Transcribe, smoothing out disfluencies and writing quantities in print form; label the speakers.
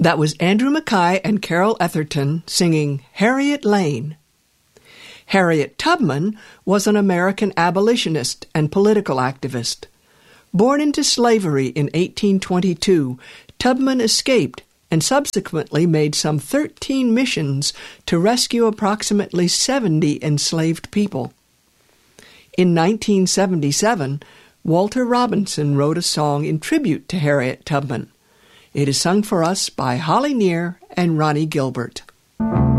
Speaker 1: That was Andrew Mackay and Carol Etherton singing Harriet Lane. Harriet Tubman was an American abolitionist and political activist. Born into slavery in 1822, Tubman escaped and subsequently made some 13 missions to rescue approximately 70 enslaved people. In 1977, Walter Robinson wrote a song in tribute to Harriet Tubman. It is sung for us by Holly Near and Ronnie Gilbert.